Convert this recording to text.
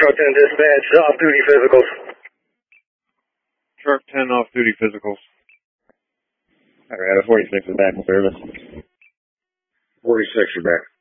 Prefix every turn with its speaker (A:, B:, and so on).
A: Truck 10 dispatch, off-duty physicals.
B: Truck 10 off-duty physicals.
C: Alright, 46 is back in service.
D: 46, you're back.